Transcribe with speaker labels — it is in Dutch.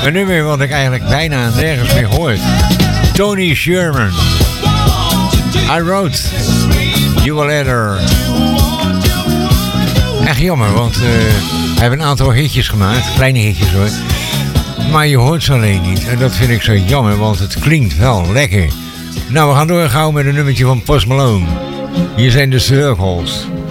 Speaker 1: Een nummer wat ik eigenlijk bijna nergens meer hoor. Tony Sherman. I wrote You a Letter. Echt jammer, want hij heeft een aantal hitjes gemaakt. Kleine hitjes hoor. Maar je hoort ze alleen niet. En dat vind ik zo jammer, want het klinkt wel lekker. Nou, we gaan doorgaan met een nummertje van Post Malone. Hier zijn de Circles.